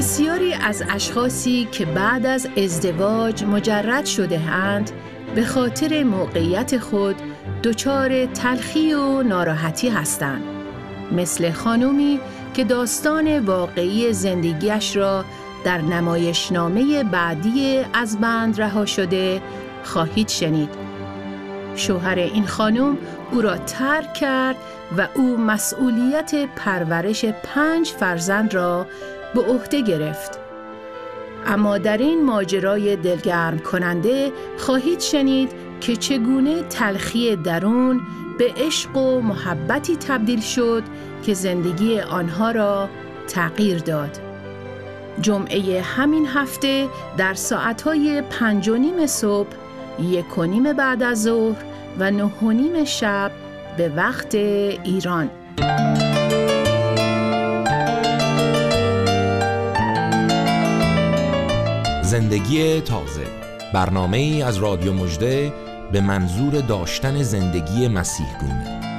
بسیاری از اشخاصی که بعد از ازدواج مجرد شده‌اند به خاطر موقعیت خود دچار تلخی و ناراحتی هستند. مثل خانومی که داستان واقعی زندگیش را در نمایشنامه بعدی از بند رها شده خواهید شنید. شوهر این خانم او را ترک کرد و او مسئولیت پرورش 5 فرزند را به عهده گرفت. اما در این ماجرای دلگرم کننده خواهید شنید که چگونه تلخی درون به عشق و محبتی تبدیل شد که زندگی آنها را تغییر داد. جمعه همین هفته در ساعتهای 5:30 صبح، 1:30 بعد از ظهر و 9:30 شب به وقت ایران. زندگی تازه، برنامه‌ای از رادیو مژده به منظور داشتن زندگی مسیحگونه.